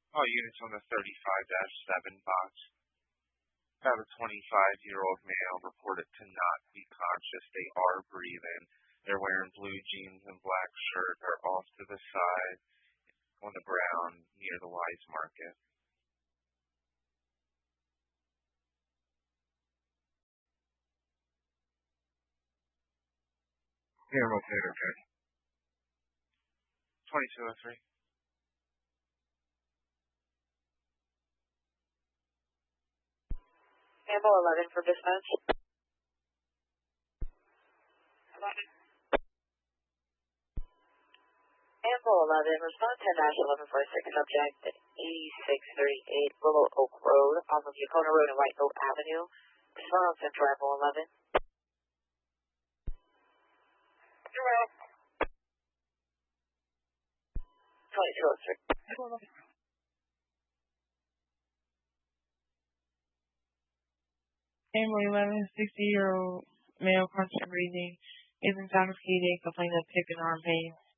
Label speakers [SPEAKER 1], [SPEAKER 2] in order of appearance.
[SPEAKER 1] All units on the 35-7 box. About a 25-year-old male reported to not be conscious. They are breathing. They're wearing blue jeans and black shirt. They're off to the side on the ground near the Wise Market. Here, rotator, okay. 2203.
[SPEAKER 2] Ambo 11 for dispatch. Ambo 11, respond 10-1146, subject 8638 Willow Oak Road off of Yacona Road and White Oak Avenue. Respond on Central Ambo 11. 2203.
[SPEAKER 3] Amber 11, 60-year-old male constant breathing, is intoxicated, complaining of hip and arm pain.